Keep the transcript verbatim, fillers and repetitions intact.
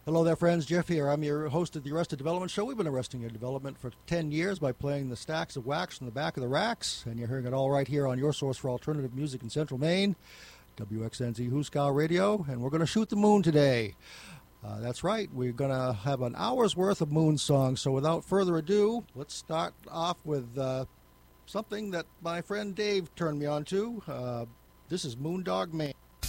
Hello there, friends. Jeff here. I'm your host of the Arrested Development Show. We've been arresting your development for ten years by playing the stacks of wax from the back of the racks, and you're hearing it all right here on your source for alternative music in Central Maine, W X N Z Huskow Radio, and we're going to shoot the moon today. Uh, that's right. We're going to have an hour's worth of moon songs, so without further ado, let's start off with uh, something that my friend Dave turned me on to. Uh, this is Moondog Man.